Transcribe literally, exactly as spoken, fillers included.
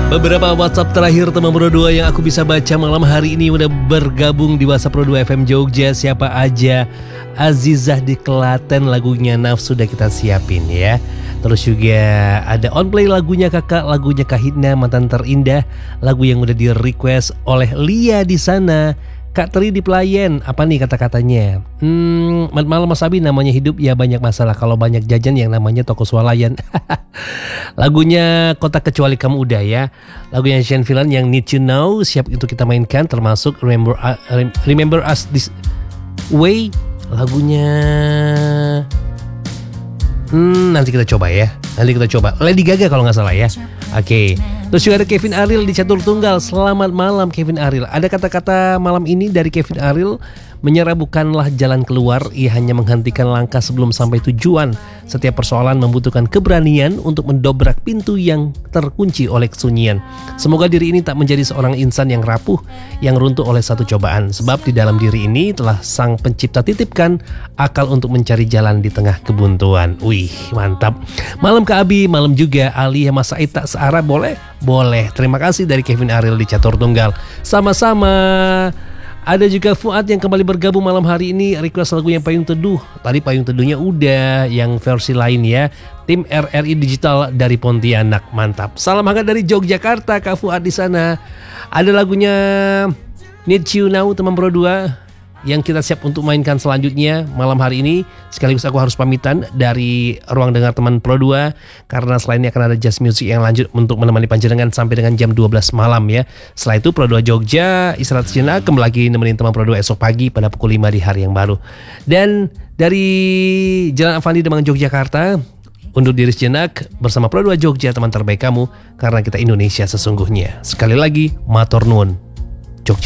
Beberapa WhatsApp terakhir teman Pro dua yang aku bisa baca malam hari ini udah bergabung di WhatsApp Pro dua F M Jogja. Siapa aja? Azizah di Klaten, lagunya Nafsu sudah kita siapin ya. Terus juga ada on play lagunya kakak, lagunya Kahitna Mantan Terindah, lagu yang udah di request oleh Lia di sana. Kak Tri di Pelayan, apa nih kata-katanya? Hmm, malam Mas Abi, namanya hidup ya banyak masalah. Kalau banyak jajan yang namanya toko swalayan. Lagunya Kota Kecuali Kamu udah ya. Lagunya Shane Villan yang Need You Now siap untuk kita mainkan, termasuk Remember uh, Remember Us This Way. Lagunya Hmm, nanti kita coba ya. Nanti kita coba. Lady Gaga kalau nggak salah ya. Oke. Okay. Terus juga ada Kevin Ariel di Catur Tunggal. Selamat malam Kevin Ariel. Ada kata-kata malam ini dari Kevin Ariel. Menyerah bukanlah jalan keluar, ia hanya menghentikan langkah sebelum sampai tujuan. Setiap persoalan membutuhkan keberanian untuk mendobrak pintu yang terkunci oleh kesunyian. Semoga diri ini tak menjadi seorang insan yang rapuh, yang runtuh oleh satu cobaan. Sebab di dalam diri ini telah Sang Pencipta titipkan akal untuk mencari jalan di tengah kebuntuan. Wih, mantap. Malam Kak Abi, malam juga Ali Mas Said tak searah boleh? Boleh. Terima kasih dari Kevin Ariel di Catur Tunggal. Sama-sama. Ada juga Fuad yang kembali bergabung malam hari ini, request lagu yang Payung Teduh. Tadi Payung Teduhnya udah, yang versi lain ya. Tim R R I Digital dari Pontianak, mantap. Salam hangat dari Yogyakarta Kak Fuad di sana. Ada lagunya Need You Now teman Pro dua yang kita siap untuk mainkan selanjutnya malam hari ini. Sekaligus aku harus pamitan dari ruang dengar teman Pro dua, karena selain ini akan ada jazz music yang lanjut untuk menemani panjenengan sampai dengan jam dua belas malam ya. Setelah itu Pro dua Jogja istirahat sejenak, kembali lagi nemenin teman Pro dua esok pagi pada pukul lima di hari yang baru. Dan dari Jalan Avandi Demang Yogyakarta, undur diri sejenak bersama Pro dua Jogja, teman terbaik kamu, karena kita Indonesia sesungguhnya. Sekali lagi matur nuwun.